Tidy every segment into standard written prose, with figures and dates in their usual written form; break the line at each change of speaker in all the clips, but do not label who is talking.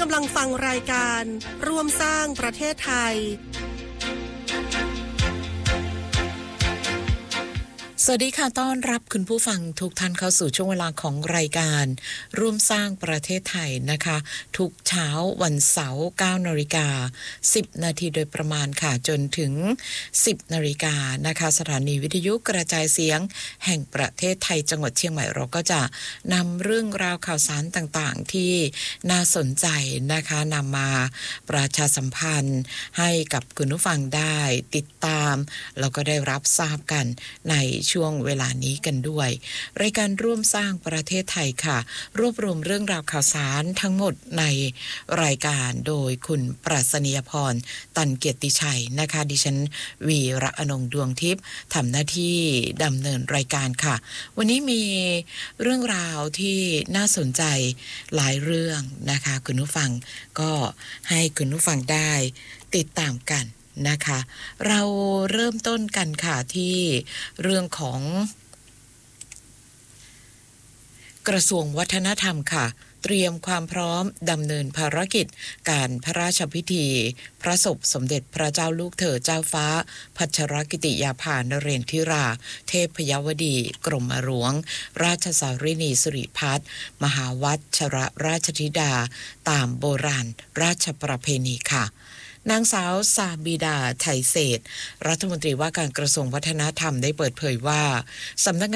ำลังฟังรายการร่วมสร้างประเทศไทย
สวัสดีค่ะต้อนรับคุณผู้ฟังทุกท่านเข้าสู่ช่วงเวลาของรายการร่วมสร้างประเทศไทยนะคะทุกเช้าวันเสาร์ 9:10 น.โดยประมาณค่ะจนถึง 10:00 น.นะคะสถานีวิทยุกระจายเสียงแห่งประเทศไทยจังหวัดเชียงใหม่เราก็จะนำเรื่องราวข่าวสารต่างๆที่น่าสนใจนะคะนำมาประชาสัมพันธ์ให้กับคุณผู้ฟังได้ติดตามแล้วก็ได้รับทราบกันในช่วงเวลานี้กันด้วยรายการร่วมสร้างประเทศไทยค่ะรวบรวมเรื่องราวข่าวสารทั้งหมดในรายการโดยคุณปรัชนียพรตันเกียรติชัยนะคะดิฉันวีระอนงค์ดวงทิพย์ทำหน้าที่ดำเนินรายการค่ะวันนี้มีเรื่องราวที่น่าสนใจหลายเรื่องนะคะคุณผู้ฟังก็ให้คุณผู้ฟังได้ติดตามกันนะคะเราเริ่มต้นกันค่ะที่เรื่องของกระทรวงวัฒนธรรมค่ะเตรียมความพร้อมดำเนินภารกิจการพระราชพิธีพระศพสมเด็จพระเจ้าลูกเธอเจ้าฟ้าพัชรกิติยาภานเรศธิราเทพยวดีกรมหลวงราชสารินีสิริพัฒน์มหาวัชรราชธิดาตามโบราณราชประเพณีค่ะนางสาวซาบิดาไทยเศษรัฐมนตรีว่าการกระทรวงวัฒนธรรมได้เปิดเผยว่าสำนั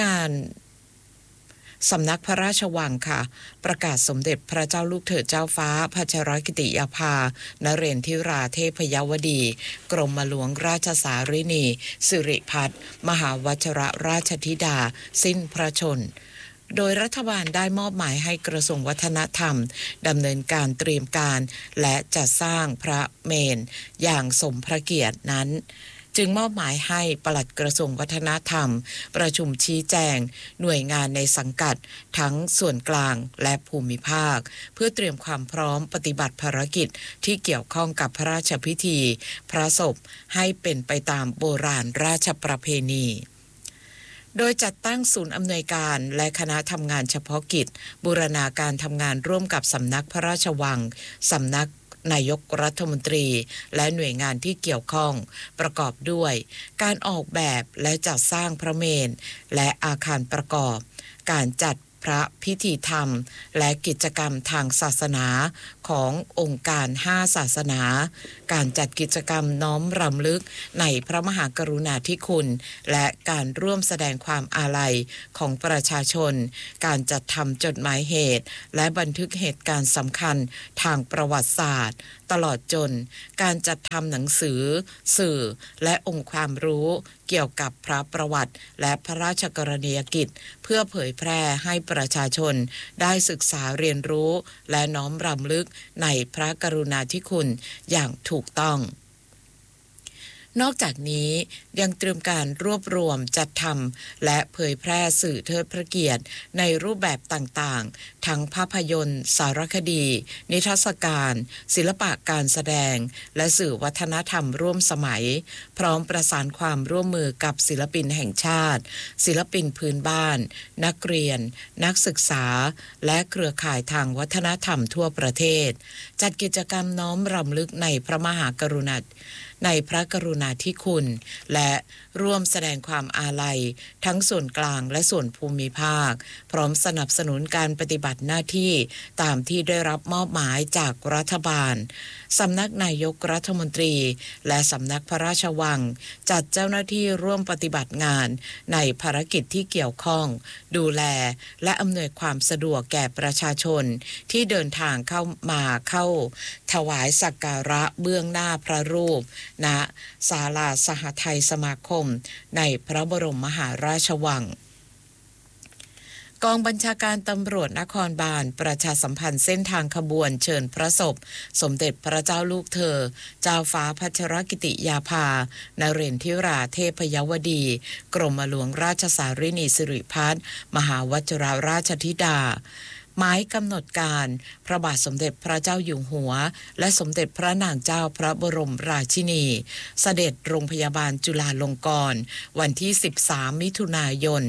กพระราชวังค่ะประกาศสมเด็จพระเจ้าลูกเธอเจ้าฟ้าพัชรกิติยาภานเรศธิราเทพยวดีกรมหลวงราชสารินีสิริพัฒน์มหาวัชรราชธิดาสิ้นพระชนโดยรัฐบาลได้มอบหมายให้กระทรวงวัฒนธรรมดำเนินการเตรียมการและจัดสร้างพระเมรุอย่างสมพระเกียรตินั้นจึงมอบหมายให้ปลัดกระทรวงวัฒนธรรมประชุมชี้แจงหน่วยงานในสังกัดทั้งส่วนกลางและภูมิภาคเพื่อเตรียมความพร้อมปฏิบัติภารกิจที่เกี่ยวข้องกับพระราชพิธีพระศพให้เป็นไปตามโบราณราชประเพณีโดยจัดตั้งศูนย์อำนวยการและคณะทำงานเฉพาะกิจบูรณาการทำงานร่วมกับสำนักพระราชวังสำนักนายกรัฐมนตรีและหน่วยงานที่เกี่ยวข้องประกอบด้วยการออกแบบและจัดสร้างพระเมรุและอาคารประกอบการจัดพระพิธีธรรมและกิจกรรมทางศาสนาขององค์การ5ศาสนาการจัดกิจกรรมน้อมรำลึกในพระมหากรุณาธิคุณและการร่วมแสดงความอาลัยของประชาชนการจัดทำจดหมายเหตุและบันทึกเหตุการณ์สำคัญทางประวัติศาสตร์ตลอดจนการจัดทำหนังสือสื่อและองค์ความรู้เกี่ยวกับพระประวัติและพระราชกรณียกิจเพื่อเผยแพร่ให้ประชาชนได้ศึกษาเรียนรู้และน้อมรำลึกในพระกรุณาธิคุณอย่างถูกต้องนอกจากนี้ยังเตรียมการรวบรวมจัดทำและเผยแพร่สื่อเทิดพระเกียรติในรูปแบบต่างๆทั้งภาพยนตร์สารคดีนิทรรศการศิลปะการแสดงและสื่อวัฒนธรรมร่วมสมัยพร้อมประสานความร่วมมือกับศิลปินแห่งชาติศิลปินพื้นบ้านนักเรียนนักศึกษาและเครือข่ายทางวัฒนธรรมทั่วประเทศจัดกิจกรรมน้อมรำลึกในพระมหากรุณาธิคุณและร่วมแสดงความอาลัยทั้งส่วนกลางและส่วนภูมิภาคพร้อมสนับสนุนการปฏิบัติหน้าที่ตามที่ได้รับมอบหมายจากรัฐบาลสำนักนายกรัฐมนตรีและสำนักพระราชวังจัดเจ้าหน้าที่ร่วมปฏิบัติงานในภารกิจที่เกี่ยวข้องดูแลและอำนวยความสะดวกแก่ประชาชนที่เดินทางเข้าถวายสักการะเบื้องหน้าพระรูปณศาลาสหไทยสมาคมในพระบรมมหาราชวังกองบัญชาการตำรวจนครบาลประชาสัมพันธ์เส้นทางขบวนเชิญพระศพสมเด็จพระเจ้าลูกเธอเจ้าฟ้าพัชรกิติยาภานเรศธิราเทพยวดีกรมหลวงราชสารินีสิริพัฒน์มหาวัชรราชธิดา หมายกำหนดการพระบาทสมเด็จพระเจ้าอยู่หัวและสมเด็จพระนางเจ้าพระบรมราชินีเสด็จโรงพยาบาลจุฬาลงกรณ์วันที่13มิถุนายน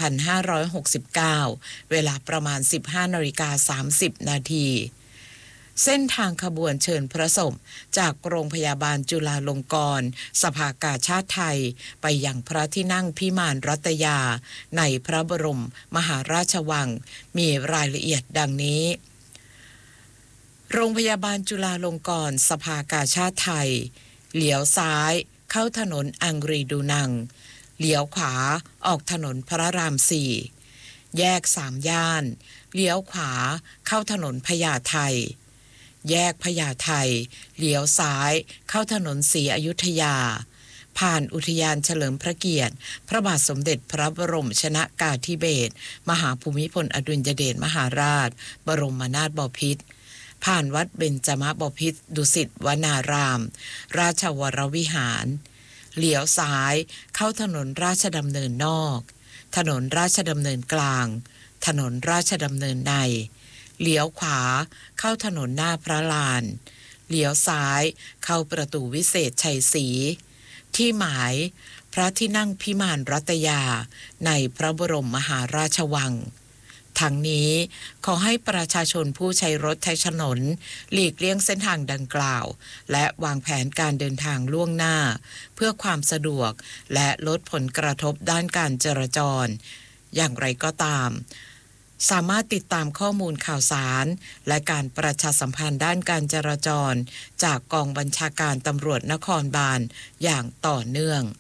2569เวลาประมาณ 15:30 นาทีเส้นทางขบวนเชิญพระศพจากโรงพยาบาลจุฬาลงกรณ์สภากาชาติไทยไปยังพระที่นั่งพิมานรัตยาในพระบรมมหาราชวังมีรายละเอียดดังนี้โรงพยาบาลจุฬาลงกรณ์สภากาชาติไทยเลี้ยวซ้ายเข้าถนนอังรีดูนังเลี้ยวขวาออกถนนพระราม4แยก3ย่านเลี้ยวขวาเข้าถนนพญาไทแยกพญาไทเลี้ยวซ้ายเข้าถนนศรีอยุธยาผ่านอุทยานเฉลิมพระเกียรติพระบาทสมเด็จพระบรมชนกาธิเบศรมหาภูมิพลอดุลยเดชมหาราชบรมนาถบพิตรผ่านวัดเบญจมบพิตรดุสิตวนารามราชวรวิหารเลี้ยวซ้ายเข้าถนนราชดำเนินนอกถนนราชดำเนินกลางถนนราชดำเนินในเลี้ยวขวาเข้าถนนหน้าพระลานเลี้ยวซ้ายเข้าประตูวิเศษชัยศรีที่หมายพระที่นั่งพิมานรัตยาในพระบรมมหาราชวังทั้งนี้ขอให้ประชาชนผู้ใช้รถใช้ถนนหลีกเลี่ยงเส้นทางดังกล่าวและวางแผนการเดินทางล่วงหน้าเพื่อความสะดวกและลดผลกระทบด้านการจราจรอย่างไรก็ตามสามารถติดตามข้อมูลข่าวสารและการประชาสัมพันธ์ด้านการจราจรจากกองบัญชาการตำรวจนครบาลอย่างต่อเนื่อง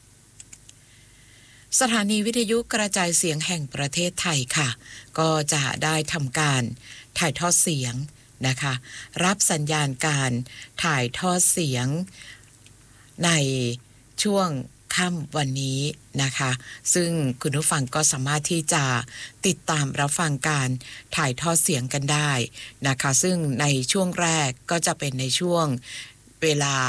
สถานีวิทยุกระจายเสียงแห่งประเทศไทยค่ะก็จะได้ทำการถ่ายทอดเสียงนะคะรับสัญญาณการถ่ายทอดเสียงในช่วงค่ำวันนี้นะคะซึ่งคุณผู้ฟังก็สามารถที่จะติดตามรับฟังการถ่ายทอดเสียงกันได้นะคะซึ่งในช่วงแรกก็จะเป็นในช่วงเวลา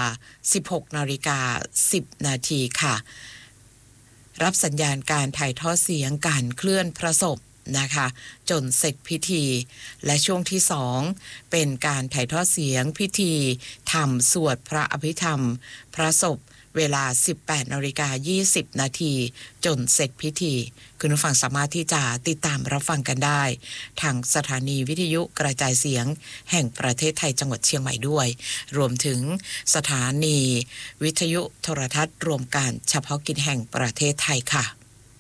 16:10 นาทีค่ะรับสัญญาณการถ่ายทอดเสียงการเคลื่อนพระศพนะคะจนเสร็จพิธีและช่วงที่2เป็นการถ่ายทอดเสียงพิธีธรรมสวดพระอภิธรรมพระศพเวลา 18:20 นาทีจนเสร็จพิธีคุณผู้ฟังสามารถที่จะติดตามรับฟังกันได้ทางสถานีวิทยุกระจายเสียงแห่งประเทศไทยจังหวัดเชียงใหม่ด้วยรวมถึงสถานีวิทยุโทรทัศน์รวมการเฉพาะกิจแห่งประเทศไทยค่ะ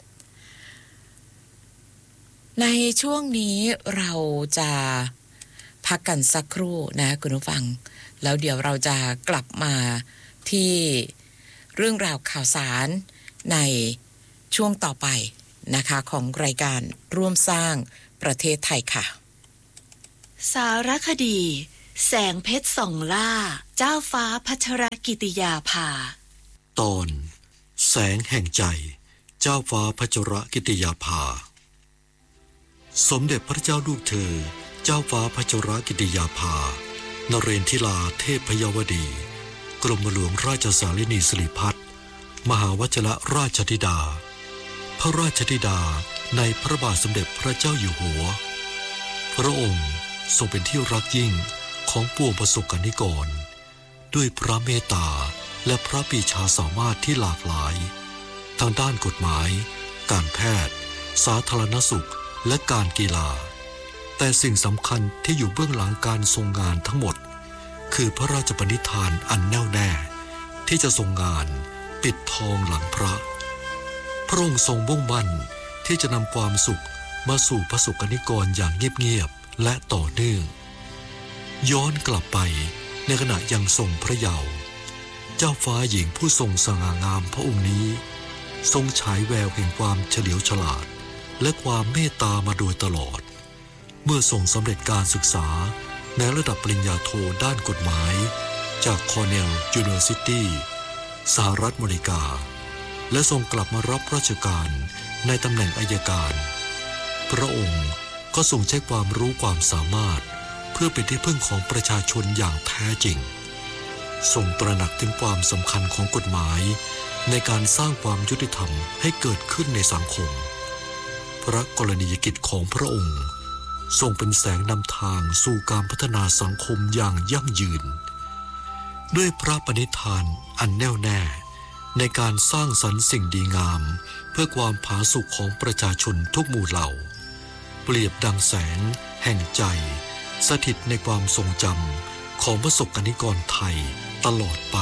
ในช่วงนี้เราจะพักกันสักครู่นะคุณผู้ฟังแล้วเดี๋ยวเราจะกลับมาที่เรื่องราวข่าวสารในช่วงต่อไปนะคะของรายการร่วมสร้างประเทศไทยค่ะ
สารคดีแสงเพชรส่องล่าเจ้าฟ้าพัชรกิติยาภา
ตอนแสงแห่งใจเจ้าฟ้าพัชรกิติยาภาสมเด็จพระเจ้าลูกเธอเจ้าฟ้าพัชรกิติยาภานเรนทิลาเทพยวดีกรมหลวงราชสารินีสิริพัฒน์มหาวชิรราชธิดาพระราชธิดาในพระบาทสมเด็จพระเจ้าอยู่หัวพระองค์ทรงเป็นที่รักยิ่งของปวงประสบกนิกรด้วยพระเมตตาและพระปรีชาสามารถที่หลากหลายทางด้านกฎหมายการแพทย์สาธารณสุขและการกีฬาแต่สิ่งสำคัญที่อยู่เบื้องหลังการทรงงานทั้งหมดคือพระราชปณิธานอันแน่วแน่ที่จะทรงงานปิดทองหลังพระพระองค์ทรงมุ่งมั่นที่จะนำความสุขมาสู่ประสบกนิกรอย่างเงียบๆและต่อเนื่องย้อนกลับไปในขณะยังทรงพระเยาว์เจ้าฟ้าหญิงผู้ทรงสง่างามพระองค์นี้ทรงฉายแววแห่งความเฉลียวฉลาดและความเมตตามาโดยตลอดเมื่อทรงสำเร็จการศึกษาในระดับปริญญาโทด้านกฎหมายจากคอร์เนลยูนิเวอร์ซิตี้สหรัฐอเมริกาและทรงกลับมารับราชการในตำแหน่งอัยการพระองค์ก็ทรงใช้ความรู้ความสามารถเพื่อเป็นที่พึ่งของประชาชนอย่างแท้จริงทรงตระหนักถึงความสำคัญของกฎหมายในการสร้างความยุติธรรมให้เกิดขึ้นในสังคมพระกรณียกิจของพระองค์ทรงเป็นแสงนำทางสู่การพัฒนาสังคมอย่างยั่งยืนด้วยพระปณิธานอันแน่วแน่ในการสร้างสรรค์สิ่งดีงามเพื่อความผาสุกของประชาชนทุกหมู่เหล่าเปรียบดังแสงแห่งใจสถิตในความทรงจำของประสบกนิกรไทยตลอดไป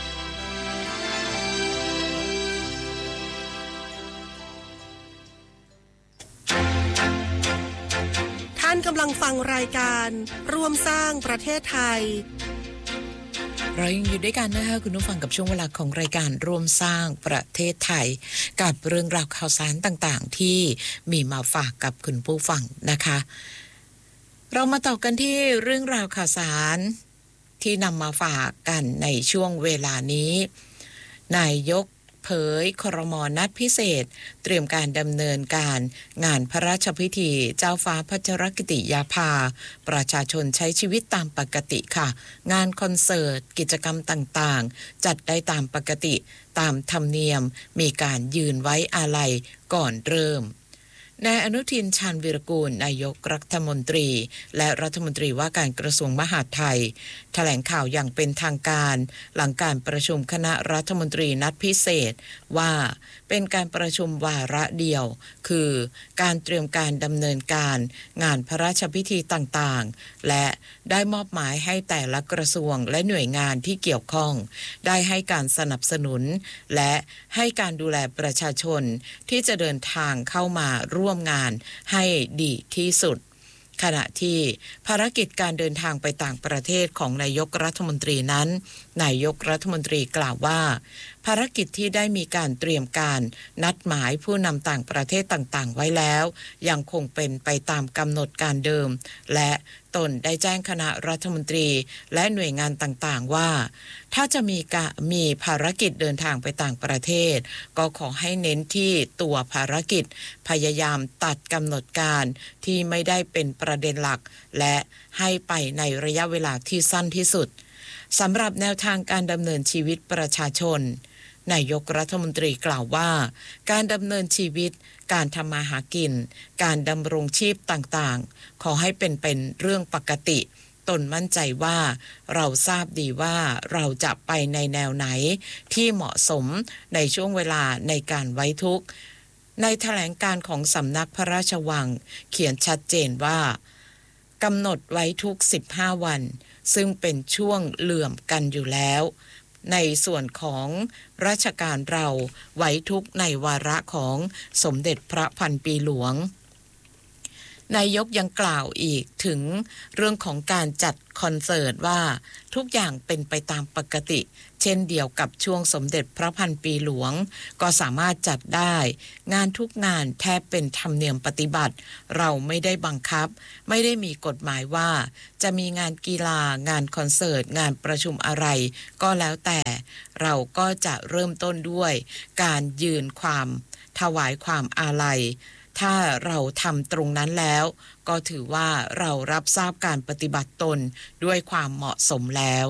ท่านกำลังฟังรายการร่วมสร้างประเทศไทย
เรายังอยู่ด้วยกันนะคะคุณผู้ฟังกับช่วงเวลาของรายการร่วมสร้างประเทศไทยกับเรื่องราวข่าวสารต่างๆที่มีมาฝากกับคุณผู้ฟังนะคะเรามาต่อกันที่เรื่องราวข่าวสารที่นำมาฝากกันในช่วงเวลานี้นายกเผยครม.นัดพิเศษเตรียมการดำเนินการงานพระราชพิธีเจ้าฟ้าพัชรกิติยาภาประชาชนใช้ชีวิตตามปกติค่ะงานคอนเสิร์ตกิจกรรมต่างๆจัดได้ตามปกติตามธรรมเนียมมีการยืนไว้อาลัยก่อนเริ่มนายอนุทินชาญวีรกูลนายกรัฐมนตรีและรัฐมนตรีว่าการกระทรวงมหาดไทยแถลงข่าวอย่างเป็นทางการหลังการประชุมคณะรัฐมนตรีนัดพิเศษว่าเป็นการประชุมวาระเดียวคือการเตรียมการดำเนินการงานพระราชพิธีต่างๆและได้มอบหมายให้แต่ละกระทรวงและหน่วยงานที่เกี่ยวข้องได้ให้การสนับสนุนและให้การดูแลประชาชนที่จะเดินทางเข้ามาร่วมงานให้ดีที่สุดขณะที่ภารกิจการเดินทางไปต่างประเทศของนายกรัฐมนตรีนั้นนายกรัฐมนตรีกล่าวว่าภารกิจที่ได้มีการเตรียมการนัดหมายผู้นำต่างประเทศต่างๆไว้แล้วยังคงเป็นไปตามกำหนดการเดิมและตนได้แจ้งคณะรัฐมนตรีและหน่วยงานต่างๆว่าถ้าจะมีภารกิจเดินทางไปต่างประเทศก็ขอให้เน้นที่ตัวภารกิจพยายามตัดกำหนดการที่ไม่ได้เป็นประเด็นหลักและให้ไปในระยะเวลาที่สั้นที่สุดสำหรับแนวทางการดำเนินชีวิตประชาชนนายกรัฐมนตรีกล่าวว่าการดำเนินชีวิตการทำมาหากินการดำรงชีพต่างๆขอให้เป็นเรื่องปกติตนมั่นใจว่าเราทราบดีว่าเราจะไปในแนวไหนที่เหมาะสมในช่วงเวลาในการไว้ทุกข์ในแถลงการของสำนักพระราชวังเขียนชัดเจนว่ากำหนดไว้ทุก15 วันซึ่งเป็นช่วงเหลื่อมกันอยู่แล้วในส่วนของราชการเราไว้ทุกในวาระของสมเด็จพระพันปีหลวงนายกยังกล่าวอีกถึงเรื่องของการจัดคอนเสิร์ตว่าทุกอย่างเป็นไปตามปกติเช่นเดียวกับช่วงสมเด็จพระพันปีหลวงก็สามารถจัดได้งานทุกงานแทบเป็นธรรมเนียมปฏิบัติเราไม่ได้บังคับไม่ได้มีกฎหมายว่าจะมีงานกีฬางานคอนเสิร์ตงานประชุมอะไรก็แล้วแต่เราก็จะเริ่มต้นด้วยการยืนความถวายความอาลัยถ้าเราทำตรงนั้นแล้วก็ถือว่าเรารับทราบการปฏิบัติตนด้วยความเหมาะสมแล้ว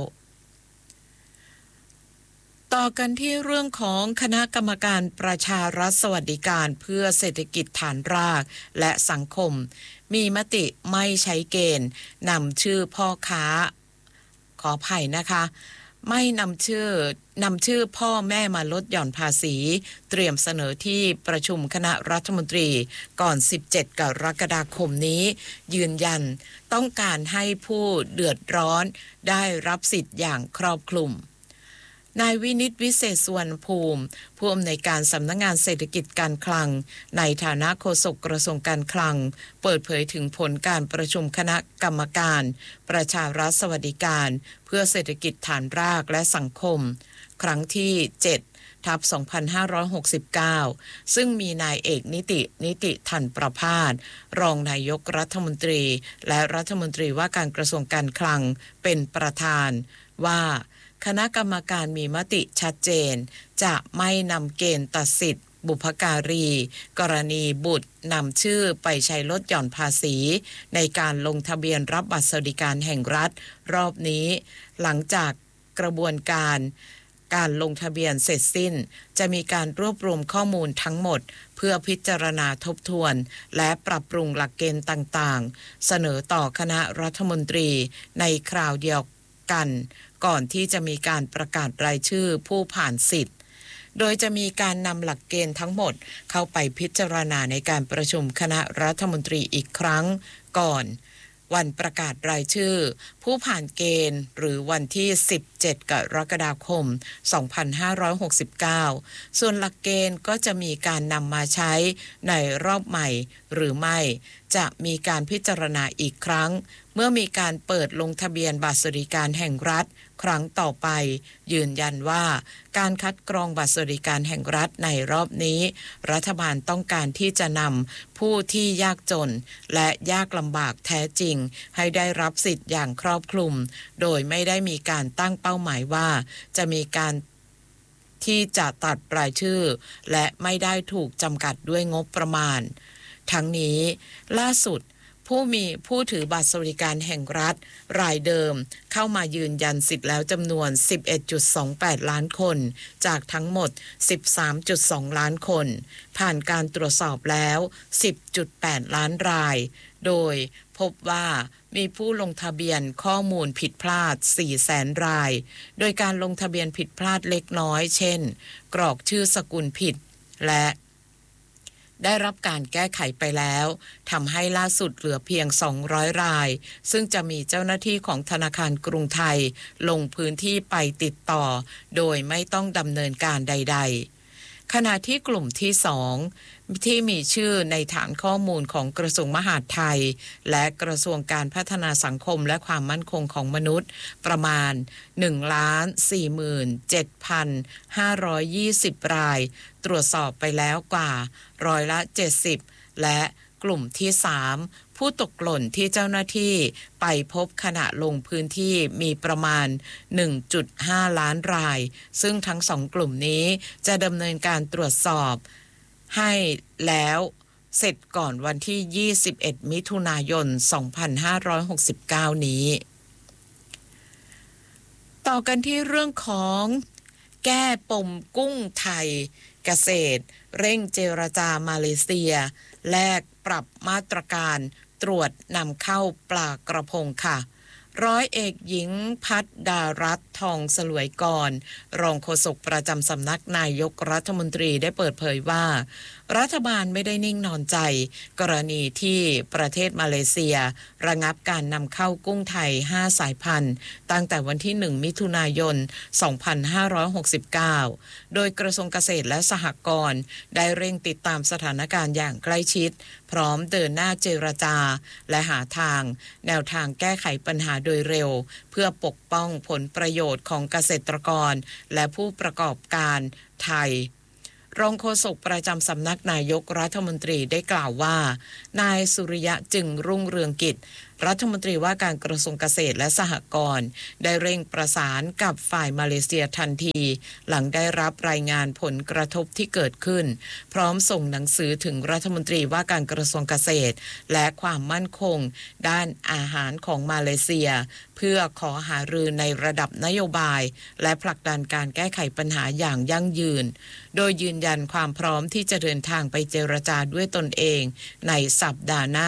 ต่อกันที่เรื่องของคณะกรรมการประชารัฐสวัสดิการเพื่อเศรษฐกิจฐานรากและสังคมมีมติไม่ใช้เกณฑ์นำชื่อพ่อค้าขออภัยนะคะไม่นำชื่อพ่อแม่มาลดหย่อนภาษีเตรียมเสนอที่ประชุมคณะรัฐมนตรีก่อน17 กรกฎาคมนี้ยืนยันต้องการให้ผู้เดือดร้อนได้รับสิทธิ์อย่างครอบคลุมนายวินิตวิเศษสุวรรณภูมิผู้อำนวยการสำนักงานเศรษฐกิจการคลังในฐานะโฆษกกระทรวงการคลังเปิดเผยถึงผลการประชุมคณะกรรมการประชารัฐสวัสดิการเพื่อเศรษฐกิจฐานรากและสังคมครั้งที่7/2569ซึ่งมีนายเอกนิติทันประภาสรองนายกรัฐมนตรีและรัฐมนตรีว่าการกระทรวงการคลังเป็นประธานว่าคณะกรรมการมีมติชัดเจนจะไม่นำเกณฑ์ตัดสิทธิ์บุพการีกรณีบุตรนำชื่อไปใช้ลดหย่อนภาษีในการลงทะเบียนรับบัตรสวัสดิการแห่งรัฐรอบนี้หลังจากกระบวนการลงทะเบียนเสร็จสิ้นจะมีการรวบรวมข้อมูลทั้งหมดเพื่อพิจารณาทบทวนและปรับปรุงหลักเกณฑ์ต่างๆเสนอต่อคณะรัฐมนตรีในคราวเดียวกันก่อนที่จะมีการประกาศรายชื่อผู้ผ่านสิทธิ์โดยจะมีการนำหลักเกณฑ์ทั้งหมดเข้าไปพิจารณาในการประชุมคณะรัฐมนตรีอีกครั้งก่อนวันประกาศรายชื่อผู้ผ่านเกณฑ์หรือวันที่17 กรกฎาคม 2569 ส่วนหลักเกณฑ์ก็จะมีการนำมาใช้ในรอบใหม่หรือไม่จะมีการพิจารณาอีกครั้งเมื่อมีการเปิดลงทะเบียนบัตรสวัสดิการแห่งรัฐครั้งต่อไปยืนยันว่าการคัดกรองบัตรสวัสดิการแห่งรัฐในรอบนี้รัฐบาลต้องการที่จะนำผู้ที่ยากจนและยากลำบากแท้จริงให้ได้รับสิทธิ์อย่างครอบคลุมโดยไม่ได้มีการตั้งเป้าหมายว่าจะมีการที่จะตัดรายชื่อและไม่ได้ถูกจำกัดด้วยงบประมาณทั้งนี้ล่าสุดผู้ถือบัตรสวัสดิการแห่งรัฐรายเดิมเข้ามายืนยันสิทธิ์แล้วจำนวน 11.28 ล้านคนจากทั้งหมด 13.2 ล้านคนผ่านการตรวจสอบแล้ว 10.8 ล้านรายโดยพบว่ามีผู้ลงทะเบียนข้อมูลผิดพลาด 400,000 รายโดยการลงทะเบียนผิดพลาดเล็กน้อยเช่นกรอกชื่อสกุลผิดและได้รับการแก้ไขไปแล้วทำให้ล่าสุดเหลือเพียง200รายซึ่งจะมีเจ้าหน้าที่ของธนาคารกรุงไทยลงพื้นที่ไปติดต่อโดยไม่ต้องดำเนินการใดๆขณะที่กลุ่มที่2ที่มีชื่อในฐานข้อมูลของกระทรวงมหาดไทยและกระทรวงการพัฒนาสังคมและความมั่นคงของมนุษย์ประมาณ 1,47,520 รายตรวจสอบไปแล้วกว่า70%และกลุ่มที่3ผู้ตกหล่นที่เจ้าหน้าที่ไปพบขณะลงพื้นที่มีประมาณ 1.5 ล้านรายซึ่งทั้ง2กลุ่มนี้จะดำเนินการตรวจสอบให้แล้วเสร็จก่อนวันที่21มิถุนายน2569นี้ต่อกันที่เรื่องของแก้ปมกุ้งไทยเกษตรเร่งเจรจามาเลเซียแลกปรับมาตรการตรวจนำเข้าปลากระพงค่ะร้อยเอกหญิงพัฒดารัตน์ทองสลวยกรรองโฆษกประจำสำนักนายกรัฐมนตรีได้เปิดเผยว่ารัฐบาลไม่ได้นิ่งนอนใจกรณีที่ประเทศมาเลเซียระงับการนำเข้ากุ้งไทย5สายพันธุ์ตั้งแต่วันที่1มิถุนายน2569โดยกระทรวงเกษตรและสหกรณ์ได้เร่งติดตามสถานการณ์อย่างใกล้ชิดพร้อมเดินหน้าเจรจาและหาแนวทางแก้ไขปัญหาโดยเร็วเพื่อปกป้องผลประโยชน์ของเกษตรกรและผู้ประกอบการไทยรองโฆษกประจำสำนักนายกรัฐมนตรีได้กล่าวว่านายสุริยะจึงรุ่งเรืองกิจรัฐมนตรีว่าการกระทรวงเกษตรและสหกรณ์ได้เร่งประสานกับฝ่ายมาเลเซียทันทีหลังได้รับรายงานผลกระทบที่เกิดขึ้นพร้อมส่งหนังสือถึงรัฐมนตรีว่าการกระทรวงเกษตรและความมั่นคงด้านอาหารของมาเลเซียเพื่อขอหารือในระดับนโยบายและผลักดันการแก้ไขปัญหาอย่างยั่งยืนโดยยืนยันความพร้อมที่จะเดินทางไปเจรจาด้วยตนเองในสัปดาห์หน้า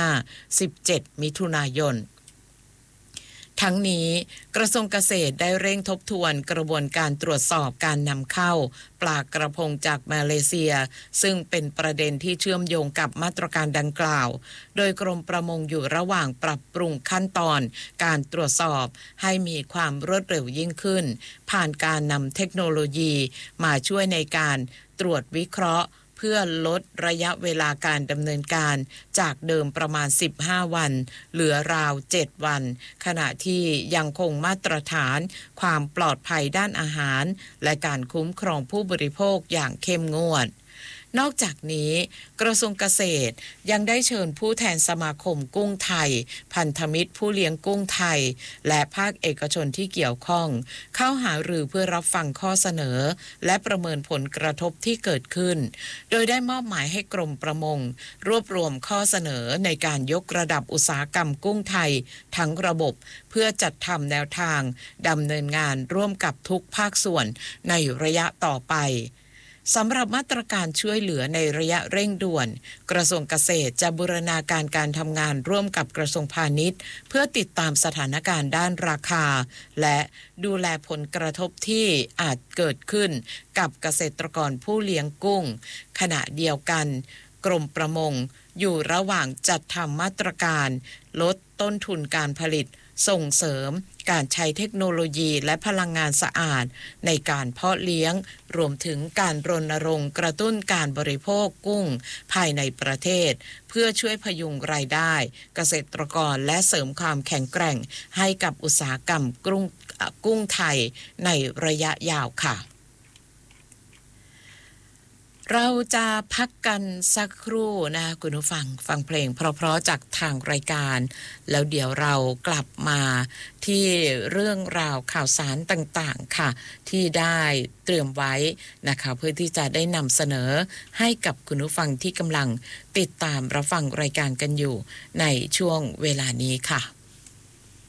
17มิถุนายนทั้งนี้กระทรวงเกษตรได้เร่งทบทวนกระบวนการตรวจสอบการนำเข้าปลากระพงจากมาเลเซียซึ่งเป็นประเด็นที่เชื่อมโยงกับมาตรการดังกล่าวโดยกรมประมงอยู่ระหว่างปรับปรุงขั้นตอนการตรวจสอบให้มีความรวดเร็วยิ่งขึ้นผ่านการนำเทคโนโลยีมาช่วยในการตรวจวิเคราะห์เพื่อลดระยะเวลาการดำเนินการจากเดิมประมาณ15วันเหลือราว7วันขณะที่ยังคงมาตรฐานความปลอดภัยด้านอาหารและการคุ้มครองผู้บริโภคอย่างเข้มงวดนอกจากนี้กระทรวงเกษตรยังได้เชิญผู้แทนสมาคมกุ้งไทยพันธมิตรผู้เลี้ยงกุ้งไทยและภาคเอกชนที่เกี่ยวข้องเข้าหารือเพื่อรับฟังข้อเสนอและประเมินผลกระทบที่เกิดขึ้นโดยได้มอบหมายให้กรมประมงรวบรวมข้อเสนอในการยกระดับอุตสาหกรรมกุ้งไทยทั้งระบบเพื่อจัดทำแนวทางดำเนินงานร่วมกับทุกภาคส่วนในระยะต่อไปสำหรับมาตรการช่วยเหลือในระยะเร่งด่วนกระทรวงเกษตรจะบูรณาการการทำงานร่วมกับกระทรวงพาณิชย์เพื่อติดตามสถานการณ์ด้านราคาและดูแลผลกระทบที่อาจเกิดขึ้นกับเกษตรกรผู้เลี้ยงกุ้งขณะเดียวกันกรมประมงอยู่ระหว่างจัดทำมาตรการลดต้นทุนการผลิตส่งเสริมการใช้เทคโนโลยีและพลังงานสะอาดในการเพาะเลี้ยงรวมถึงการรณรงค์กระตุ้นการบริโภคกุ้งภายในประเทศเพื่อช่วยพยุงรายได้เกษตรกรและเสริมความแข็งแกร่งให้กับอุตสาหกรรมกุ้งไทยในระยะยาวค่ะเราจะพักกันสักครู่นะคุณผู้ฟังเพลงเพราะๆจากทางรายการแล้วเดี๋ยวเรากลับมาที่เรื่องราวข่าวสารต่างๆค่ะที่ได้เตรียมไว้นะคะเพื่อที่จะได้นำเสนอให้กับคุณผู้ฟังที่กำลังติดตามรับฟังรายการกันอยู่ในช่วงเวลานี้ค่ะ